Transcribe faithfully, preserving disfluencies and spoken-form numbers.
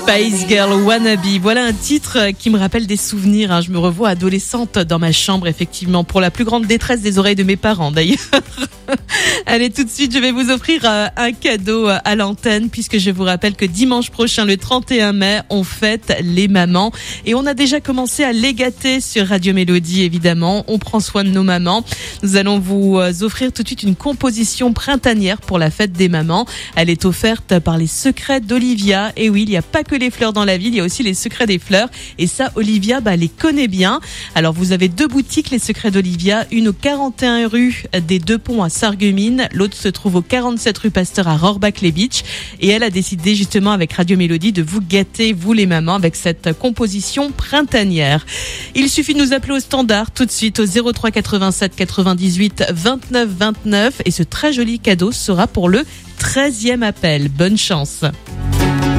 Spice Girl Wannabe, voilà un titre qui me rappelle des souvenirs. Hein. Je me revois adolescente dans ma chambre, effectivement, pour la plus grande détresse des oreilles de mes parents, d'ailleurs. Allez, tout de suite, je vais vous offrir un cadeau à l'antenne, puisque je vous rappelle que dimanche prochain, le trente et un mai, on fête les mamans. Et on a déjà commencé à les gâter sur Radio Mélodie, évidemment. On prend soin de nos mamans. Nous allons vous offrir tout de suite une composition printanière pour la fête des mamans. Elle est offerte par les Secrets d'Olivia. Et oui, il n'y a pas que les fleurs dans la ville, il y a aussi les Secrets des fleurs. Et ça, Olivia, bah, les connaît bien. Alors, vous avez deux boutiques, les Secrets d'Olivia. Une au quarante et un rue des Deux Ponts à Sarreguemines. L'autre se trouve au quarante-sept rue Pasteur à Rohrbach-les-Bitches. Et elle a décidé justement avec Radio Mélodie de vous gâter, vous les mamans, avec cette composition printanière. Il suffit de nous appeler au standard tout de suite au zéro trois quatre-vingt-sept quatre-vingt-dix-huit vingt-neuf vingt-neuf. Et ce très joli cadeau sera pour le treizième appel. Bonne chance.